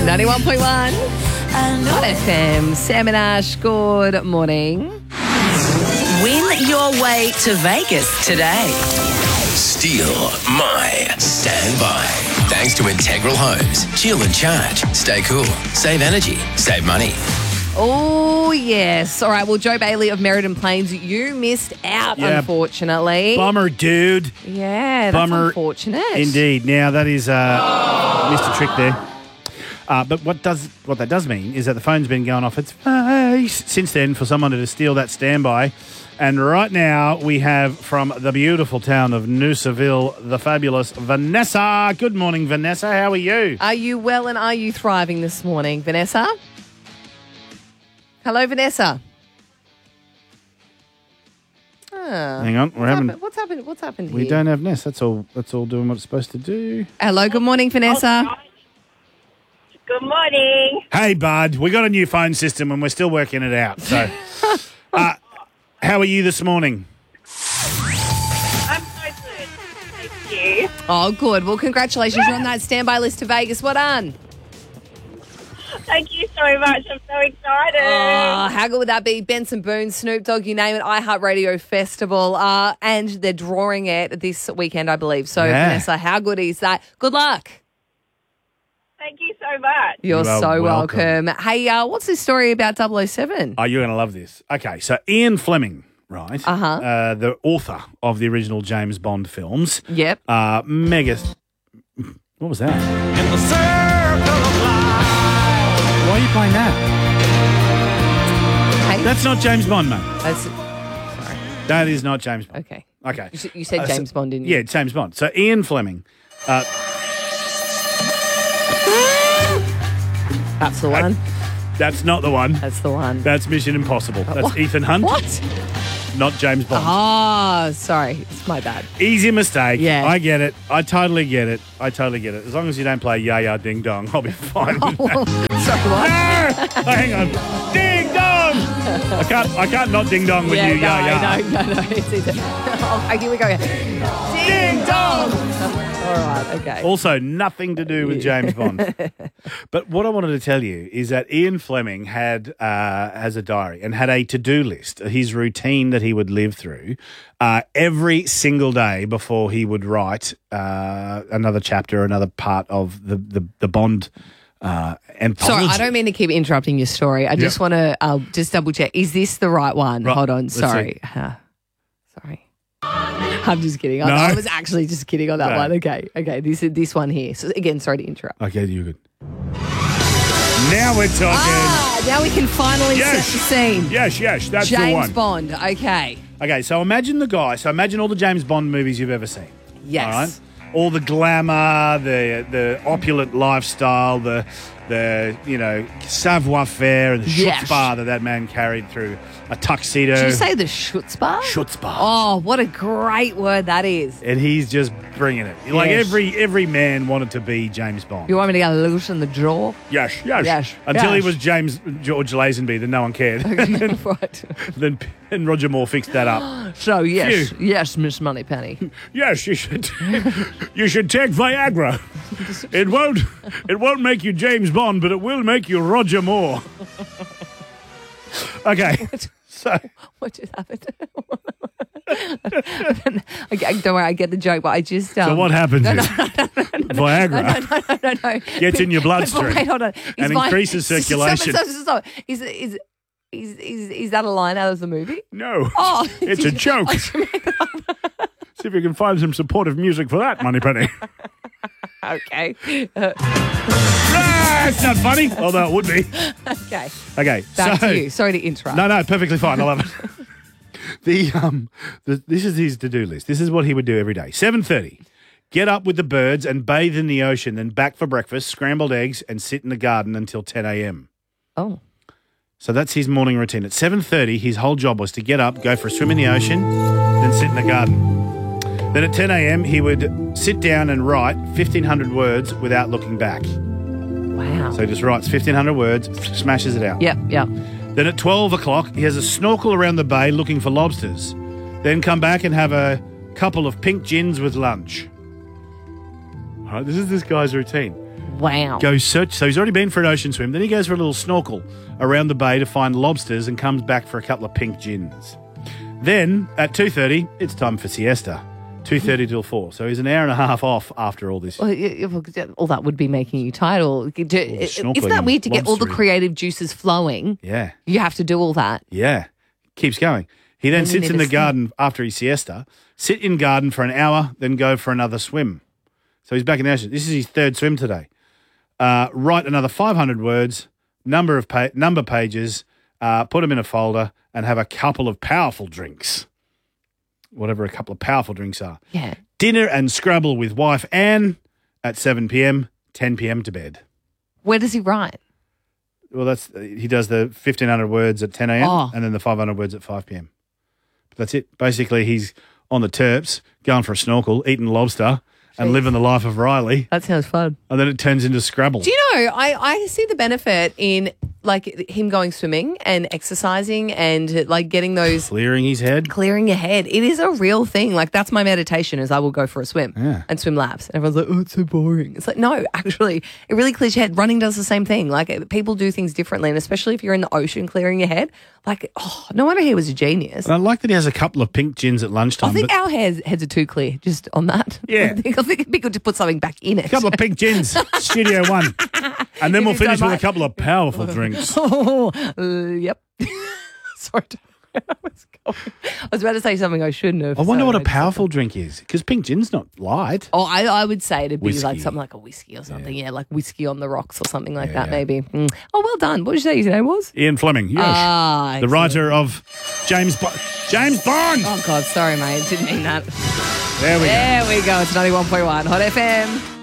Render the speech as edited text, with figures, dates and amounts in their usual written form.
91.1 Hot FM. Sam and Ash, good morning. Win your way to Vegas today. Steal my standby. Thanks to Integral Homes. Chill and charge. Stay cool. Save energy. Save money. Oh, yes. All right, well, Joe Bailey of Meriden Plains, you missed out, unfortunately. Bummer, dude. Yeah, that's Bummer unfortunate. Indeed. Now, that is missed a trick there. But what that does mean is that the phone's been going off its face since then for someone to steal that standby. And right now we have from the beautiful town of Noosaville, the fabulous Vanessa. Good morning, Vanessa. How are you? Are you well and are you thriving this morning, Vanessa? Hello, Vanessa. Hang on, What's happened here? We don't have Ness. That's all doing what it's supposed to do. Hello, good morning, Vanessa. Good morning. Hey, bud. We got a new phone system and we're still working it out. So, how are you this morning? I'm so good. Thank you. Oh, good. Well, congratulations. You're on that standby list to Vegas. Well done. Thank you so much. I'm so excited. Oh, how good would that be? Benson Boone, Snoop Dogg, you name it, iHeartRadio Festival. And they're drawing it this weekend, I believe. So, Vanessa, how good is that? Good luck. Thank you so much. You're You are so welcome. Hey, what's this story about 007? Oh, you're going to love this. Okay, so Ian Fleming, right? The author of the original James Bond films. Yep. Mega. What was that? In the circle of life. Why are you playing that? Hey, That's not James Bond, mate. sorry. That is not James Bond. Okay. Okay. You said James Bond, didn't you? Yeah, James Bond. So Ian Fleming. That's the one. That's not the one. That's the one. That's Mission Impossible. That's what? Ethan Hunt. What? Not James Bond. Oh, sorry. It's my bad. Easy mistake. Yeah. I get it. I totally get it. As long as you don't play Ya Ya Ding Dong, I'll be fine with that. Sorry, what? Ah! Hang on. Ding Dong! I can't not Ding Dong with you, Ya Ya. No. It's either. Oh, here we go. Ding dong! All right, okay. Also, nothing to do with James Bond. But what I wanted to tell you is that Ian Fleming has a diary and had a to-do list, his routine that he would live through every single day before he would write another chapter, another part of the Bond anthology. Sorry, I don't mean to keep interrupting your story. I just want to just double check. Is this the right one? Right. Hold on. Let's Sorry. Sorry. I'm just kidding. I was actually just kidding on that No. one. Okay. This one here. So again, sorry to interrupt. Okay, you're good. Now we're talking. Now we can finally set the scene. Yes, that's the one. James Bond. Okay. Okay, so imagine the guy. So imagine all the James Bond movies you've ever seen. Yes. All right? All the glamour, the opulent lifestyle, the savoir-faire and the chutzpah that man carried through a tuxedo. Did you say the chutzpah? Chutzpah. Oh, what a great word that is. And he's just bringing it. Like Yes. every man wanted to be James Bond. You want me to go loosen the jaw? Yes. Yes, Until he yes. was George Lazenby, then no one cared. Right. Then Roger Moore fixed that up. So, yes, Phew. yes, Miss Moneypenny. Yes, you should. You should take Viagra. It won't make you James Bond, but it will make you Roger Moore. Okay, so What just happened? Okay, don't worry, I get the joke, but I just... so what happens is Viagra No. gets in your bloodstream Wait, hold on. and increases circulation. Stop. Is that a line out of the movie? No, Oh. it's a joke. See if you can find some supportive music for that, Moneypenny. Okay. It's not funny, although it would be. Okay. Okay, Back so to you. Sorry to interrupt. No, perfectly fine. I love it. This is his to-do list. This is what he would do every day. 7:30, get up with the birds and bathe in the ocean, then back for breakfast, scrambled eggs, and sit in the garden until 10 a.m. Oh. So that's his morning routine. At 7:30, his whole job was to get up, go for a swim in the ocean, then sit in the garden. Then at 10 a.m., he would sit down and write 1,500 words without looking back. Wow. So he just writes 1,500 words, smashes it out. Yep. Then at 12 o'clock, he has a snorkel around the bay looking for lobsters. Then come back and have a couple of pink gins with lunch. All right, this is this guy's routine. Wow. Goes search. So he's already been for an ocean swim. Then he goes for a little snorkel around the bay to find lobsters and comes back for a couple of pink gins. Then at 2:30, it's time for siesta. 2:30 till 4. So he's an hour and a half off after all this. Well, all that would be making you tired. Isn't that weird to get all the creative juices flowing? Yeah. You have to do all that. Yeah. Keeps going. He then sits in the garden after his siesta, sit in garden for an hour, then go for another swim. So he's back in the ocean. This is his third swim today. Write another 500 words, number pages, put them in a folder, and have a couple of powerful drinks. Whatever a couple of powerful drinks are. Yeah. Dinner and scrabble with wife Anne at 7 p.m, 10 p.m. to bed. Where does he write? Well, he does the 1,500 words at 10 a.m. Oh. and then the 500 words at 5 p.m. But that's it. Basically, he's on the terps, going for a snorkel, eating lobster, and living the life of Riley. That sounds fun. And then it turns into Scrabble. Do you know, I see the benefit in like him going swimming and exercising and like getting those Clearing his head. clearing your head. It is a real thing. Like that's my meditation is I will go for a swim and swim laps. And everyone's like, oh, it's so boring. It's like, no, actually, it really clears your head. Running does the same thing. Like people do things differently. And especially if you're in the ocean clearing your head, like, oh, no wonder he was a genius. And I like that he has a couple of pink gins at lunchtime. I think our heads are too clear just on that. Yeah. I think it'd be good to put something back in it. a couple of pink gins, Studio One. And then we'll If you finish don't with a mind. couple of powerful drinks. Yep. Sorry. I was about to say something I shouldn't have. I wonder so what a I just- powerful drink is, because pink gin's not light. Oh, I would say it'd be like Whiskey. something like a whiskey or something. Yeah, like whiskey on the rocks or something like Yeah, that, yeah. maybe. Oh, well done. What did you say his name was? Ian Fleming, yes. Ah, The writer of James Bond. Oh, God, sorry, mate. Didn't mean that. There we go. There we go. It's 91.1 Hot FM.